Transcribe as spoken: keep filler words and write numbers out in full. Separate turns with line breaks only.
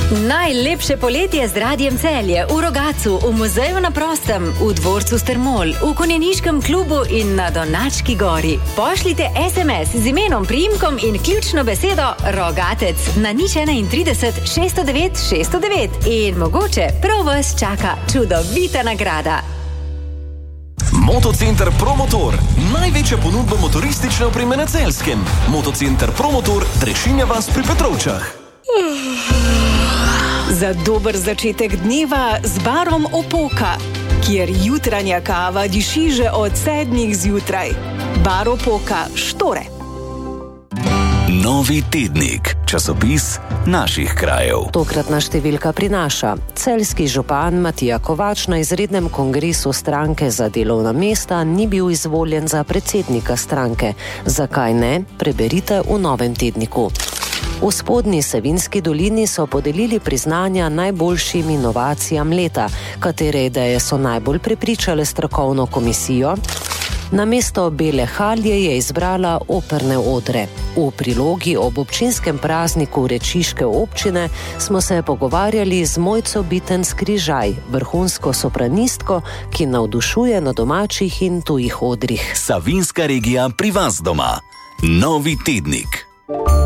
Najlepše poletje z Radiem Celje v Rogatcu, v muzeju na prostem, v dvorcu Strmol, v konjeniškem klubu in na Donački gori. Pošljite es em es z imenom, priimkom in ključno besedo Rogatec na nič trideset šeststo devet šeststo devet in mogoče prav vas čaka čudovita nagrada.
Motocenter Promotor. Največja ponudba motoristične opreme na Celjskem. Motocenter Promotor Trešinja vas pri Petrovčah.
Za dober začetek dneva z barom Opoka, kjer jutranja kava diši že od sedmih zjutraj. Bar Opoka, Štore.
Novi tednik, časopis naših krajev.
Tokratna številka prinaša: celjski župan Matija Kovač na izrednem kongresu stranke za delovna mesta ni bil izvoljen za predsednika stranke. Zakaj ne? Preberite v novem tedniku. V Spodnji Savinjski dolini so podelili priznanja najboljšim inovacijam leta, katere ideje so najbolj prepričale strokovno komisijo. Namesto bele halje je izbrala operne odre. V prilogi ob občinskem prazniku Rečiške občine smo se pogovarjali z Mojco Bitenc-Križaj, vrhunsko sopranistko, ki navdušuje na domačih in tujih odrih.
Savinjska regija pri vas doma. Novi tednik.